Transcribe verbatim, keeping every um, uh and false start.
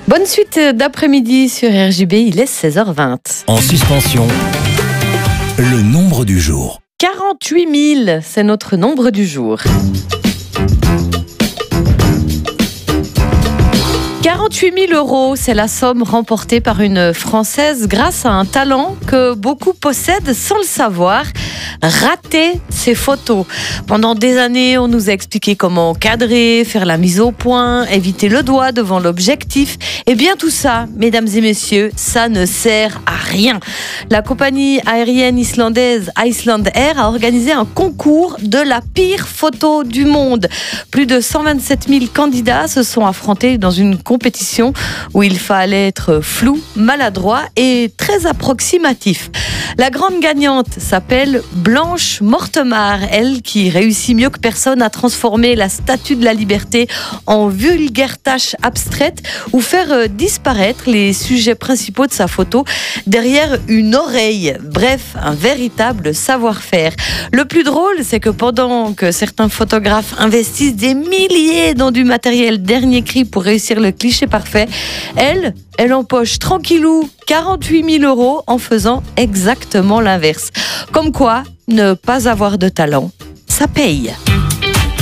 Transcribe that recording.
Bonne suite d'après-midi sur R J B, il est seize heures vingt. En suspension, le nombre du jour. quarante-huit mille, c'est notre nombre du jour. quarante-huit mille euros, c'est la somme remportée par une Française grâce à un talent que beaucoup possèdent sans le savoir. Rater ses photos. Pendant des années, on nous a expliqué comment cadrer, faire la mise au point, éviter le doigt devant l'objectif. Et bien tout ça, mesdames et messieurs, ça ne sert à rien. La compagnie aérienne islandaise Iceland Air a organisé un concours de la pire photo du monde. Plus de cent vingt-sept mille candidats se sont affrontés dans une compétition où il fallait être flou, maladroit et très approximatif. La grande gagnante s'appelle Blanche Mortemar, elle qui réussit mieux que personne à transformer la statue de la liberté en vulgaire tâche abstraite ou faire disparaître les sujets principaux de sa photo derrière une oreille. Bref, un véritable savoir-faire. Le plus drôle, c'est que pendant que certains photographes investissent des milliers dans du matériel dernier cri pour réussir le cliché parfait, elle, elle empoche tranquillou quarante-huit mille euros en faisant exactement l'inverse. Comme quoi, ne pas avoir de talent, ça paye.